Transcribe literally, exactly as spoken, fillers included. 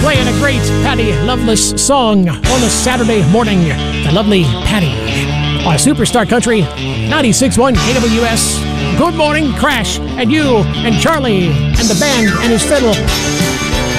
playing a great Patty Loveless song on a Saturday morning. The lovely Patty on Superstar Country, ninety-six point one K W S. Good morning, Crash, and you, and Charlie, and the band, and his fiddle.